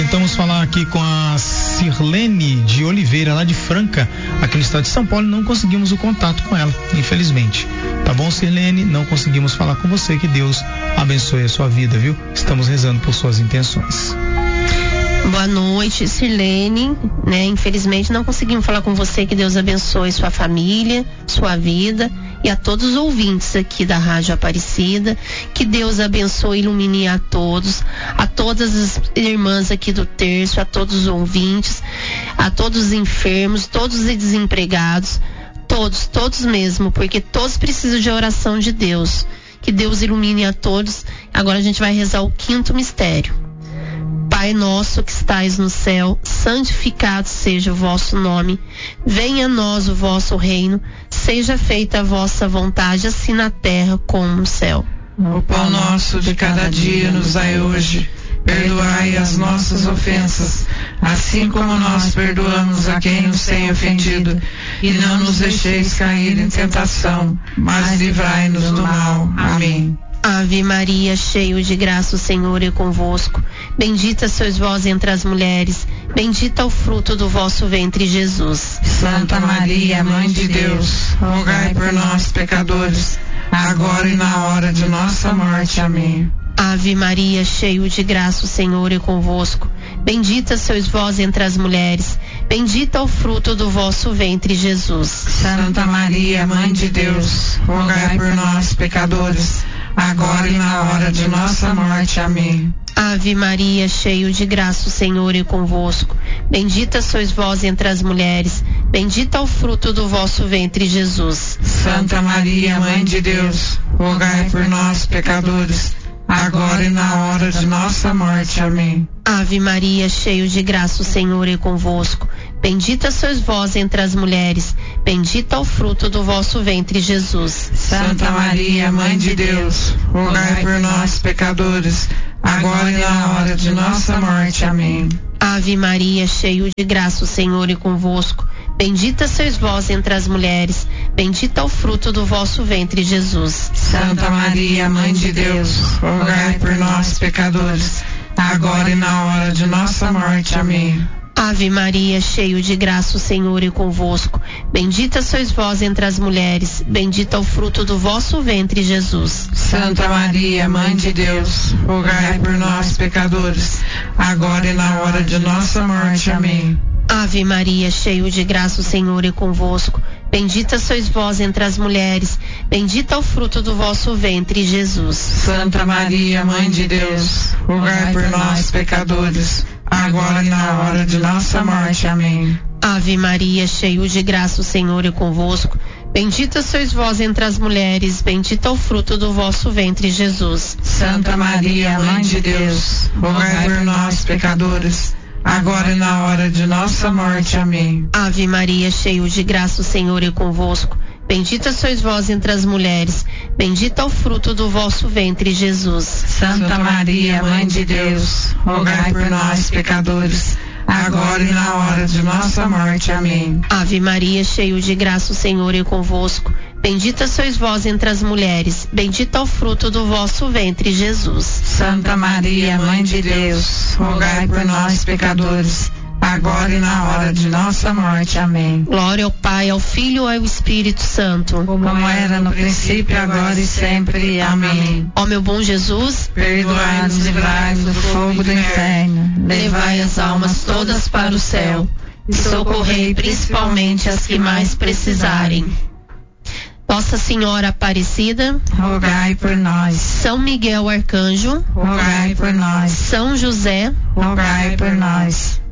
Tentamos falar aqui com a Sirlene de Oliveira, lá de Franca, aqui no estado de São Paulo, e não conseguimos o contato com ela, infelizmente. Tá bom, Sirlene? Não conseguimos falar com você, que Deus abençoe a sua vida, viu? Estamos rezando por suas intenções. Boa noite, Sirlene, Infelizmente não conseguimos falar com você, que Deus abençoe sua família, sua vida e a todos os ouvintes aqui da Rádio Aparecida, que Deus abençoe e ilumine a todas as irmãs aqui do terço, a todos os ouvintes, a todos os enfermos, todos os desempregados, todos mesmo, porque todos precisam de oração de Deus, que Deus ilumine a todos. Agora a gente vai rezar o 5º mistério. Pai nosso que estais no céu, santificado seja o vosso nome. Venha a nós o vosso reino. Seja feita a vossa vontade, assim na terra como no céu. O pão nosso de cada dia nos dai hoje. Perdoai as nossas ofensas, assim como nós perdoamos a quem nos tem ofendido. E não nos deixeis cair em tentação, mas livrai-nos do mal. Amém. Ave Maria, cheio de graça, o Senhor é convosco. Bendita sois vós entre as mulheres, bendito é o fruto do vosso ventre, Jesus. Santa Maria, Mãe de Deus, rogai por nós, pecadores, agora e na hora de nossa morte. Amém. Ave Maria, cheio de graça, o Senhor é convosco. Bendita sois vós entre as mulheres, bendito é o fruto do vosso ventre, Jesus. Santa Maria, Mãe de Deus, rogai por nós, pecadores, agora e na hora de nossa morte. Amém. Ave Maria, cheio de graça, o Senhor é convosco. Bendita sois vós entre as mulheres, bendito é o fruto do vosso ventre, Jesus. Santa Maria, Mãe de Deus, rogai por nós, pecadores, agora e na hora de nossa morte. Amém. Ave Maria, cheio de graça, o Senhor é convosco. Bendita sois vós entre as mulheres, bendito é o fruto do vosso ventre, Jesus. Santa Maria, Mãe de Deus, rogai por nós, pecadores, agora e na hora de nossa morte. Amém. Ave Maria, cheio de graça, o Senhor é convosco. Bendita sois vós entre as mulheres, bendito é o fruto do vosso ventre, Jesus. Santa Maria, Mãe de Deus, rogai por nós, pecadores, agora e na hora de nossa morte. Amém. Ave Maria, cheio de graça, o Senhor é convosco. Bendita sois vós entre as mulheres, bendito é o fruto do vosso ventre, Jesus. Santa Maria, Mãe de Deus, rogai por nós, pecadores, agora e na hora de nossa morte. Amém. Ave Maria, cheio de graça, o Senhor é convosco. Bendita sois vós entre as mulheres, bendito é o fruto do vosso ventre, Jesus. Santa Maria, Mãe de Deus, rogai por nós, pecadores, agora e na hora de nossa morte. Amém. Ave Maria, cheio de graça, o Senhor é convosco. Bendita sois vós entre as mulheres, bendito é o fruto do vosso ventre, Jesus. Santa Maria, Mãe de Deus, rogai por nós, pecadores, agora e na hora de nossa morte. Amém. Ave Maria, cheio de graça, o Senhor é convosco. Bendita sois vós entre as mulheres, bendito é o fruto do vosso ventre, Jesus. Santa Maria, Mãe de Deus, rogai por nós, pecadores, agora e na hora de nossa morte. Amém. Ave Maria, cheio de graça, o Senhor é convosco. Bendita sois vós entre as mulheres, bendito é o fruto do vosso ventre, Jesus. Santa Maria, Mãe de Deus, rogai por nós, pecadores, agora e na hora de nossa morte. Amém. Glória ao Pai, ao Filho e ao Espírito Santo, como era no princípio, agora e sempre. Amém. Ó meu bom Jesus, perdoai-nos e livrai-nos do fogo do inferno, levai as almas todas para o céu e socorrei principalmente as que mais precisarem. Nossa Senhora Aparecida, rogai por nós. São Miguel Arcanjo, rogai por nós. São José, rogai por nós.